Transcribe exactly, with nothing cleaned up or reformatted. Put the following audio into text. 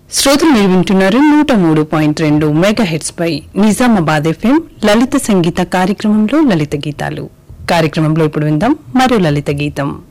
శ్రోతలు మీరు వింటున్నారు నూట మూడు పాయింట్ రెండు మెగా హెడ్స్ పై నిజామాబాద్ ఎఫ్ఎం లలిత సంగీత కార్యక్రమంలో లలిత గీతాలు. కార్యక్రమంలో ఇప్పుడు విందాం మరో లలిత గీతం.